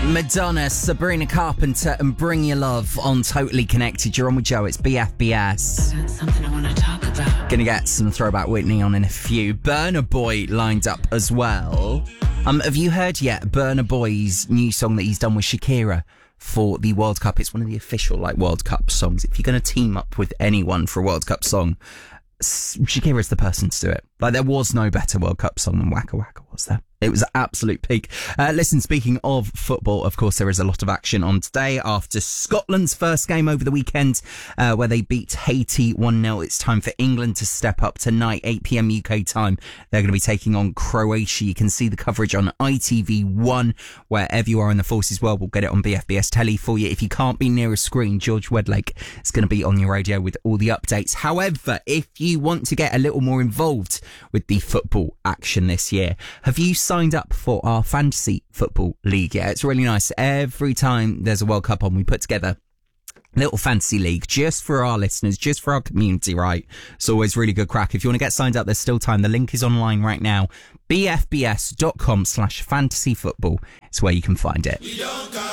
Madonna, Sabrina Carpenter, and Bring Your Love on Totally Connected. You're on with Joe, it's BFBS. That's something I want to talk about. Gonna get some Throwback Whitney on in a few. Burna Boy lined up as well. Have you heard yet Burna Boy's new song that he's done with Shakira for the World Cup? It's one of the official World Cup songs. If you're gonna team up with anyone for a World Cup song, Shakira's the person to do it. There was no better World Cup song than Waka Waka, was there? It was an absolute peak. Listen, speaking of football, of course, there is a lot of action on today after Scotland's first game over the weekend, where they beat Haiti 1-0. It's time for England to step up tonight, 8 p.m. UK time. They're going to be taking on Croatia. You can see the coverage on ITV1. Wherever you are in the forces world, we'll get it on BFBS telly for you. If you can't be near a screen, George Wedlake is going to be on your radio with all the updates. However, if you want to get a little more involved with the football action this year, have you signed up for our fantasy football league? Yeah, it's really nice. Every time there's a World Cup on, we put together a little fantasy league just for our listeners, just for our community, right? It's always really good crack. If you want to get signed up, there's still time. The link is online right now. bfbs.com/fantasyfootball. It's where you can find it.